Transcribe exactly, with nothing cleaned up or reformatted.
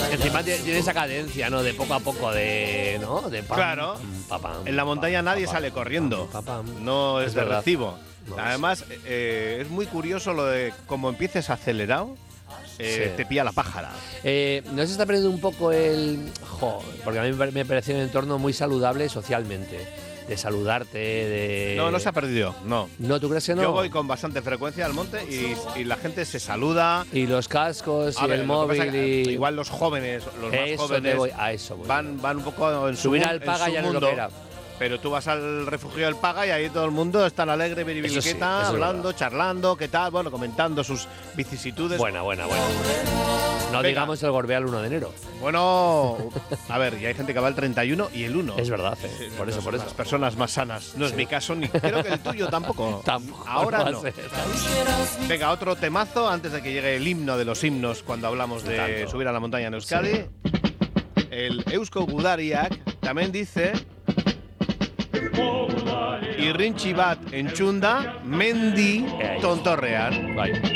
Encima tiene esa cadencia, ¿no? De poco a poco, de. ¿No? De pam, Claro. pam, pam, En la montaña pam, nadie pam, sale pam, corriendo. pam, pam, pam. No es, Es de verdad. recibo. No, Además, eh, es muy curioso lo de cómo empieces acelerado, eh, Sí. te pilla la pájara. Eh, ¿No se está perdiendo un poco el. Jo, porque a mí me pareció un entorno muy saludable socialmente. De saludarte, de. No, no se ha perdido, no. No, ¿tú crees que no? Yo voy con bastante frecuencia al monte y, y la gente se saluda. Y los cascos A y ver, el lo que pasa móvil es que, y. igual los jóvenes, los más Eso jóvenes, te voy- a eso voy. van, van un poco en su, Subir mu- al en paga su ya no es lo mundo. que era. Pero tú vas al refugio del Paga y ahí todo el mundo está alegre, biribiliqueta, Eso sí, eso es hablando, verdad. charlando, qué tal, bueno, comentando sus vicisitudes. Buena, buena, buena. No Venga. digamos el Gorbea el uno de enero. Bueno, a ver, y hay gente que va el treinta y uno y el uno. Es verdad, eh, Sí, por eso, son por eso. Las personas más sanas. No es Sí. mi caso, ni creo que el tuyo tampoco. Tampoco Ahora va a no. ser. Venga, otro temazo antes de que llegue el himno de los himnos cuando hablamos de Tanto. subir a la montaña en Euskadi. El Eusko Gudariak también dice: Irrintxi bat entzunda, mendi tontorrean. Bai.